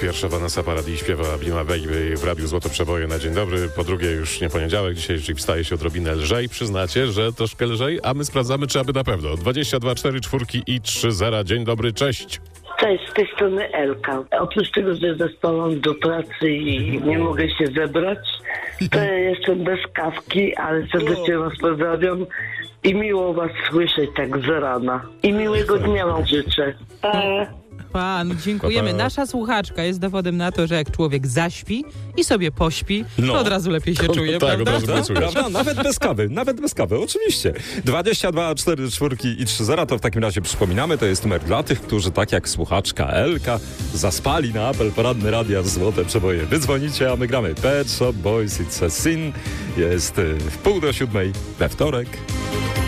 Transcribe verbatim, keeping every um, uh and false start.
pierwsze Vanessa Paradis śpiewa Be My Baby w Radiu Złote Przeboje na dzień dobry. Po drugie już nie poniedziałek, dzisiaj czyli wstaje się odrobinę lżej. Przyznacie, że troszkę lżej, a my sprawdzamy, czy aby na pewno. dwadzieścia dwa cztery czwórki i trzy zera. Dzień dobry, cześć. Cześć, z tej strony Elka. Oprócz tego, że zaspałam do pracy i nie mogę się zebrać, to ja jestem bez kawki, ale serdecznie was pozdrawiam i miło was słyszeć tak z rana. I miłego dnia wam życzę. Pa. Pan, dziękujemy. Pa, pa. Nasza słuchaczka jest dowodem na to, że jak człowiek zaśpi i sobie pośpi, No. to od razu lepiej się czuje, tak, prawda? od razu pracuje. Prawda? Nawet bez kawy, nawet bez kawy, oczywiście. dwadzieścia dwa cztery czwórki i trzy zera to w takim razie przypominamy, to jest numer dla tych, którzy tak jak słuchaczka Elka zaspali na apel poranny Radia Złote Przeboje. Wy dzwonicie, a my gramy Pet Shop Boys It's a Sin. Jest y, w pół do siódmej we wtorek.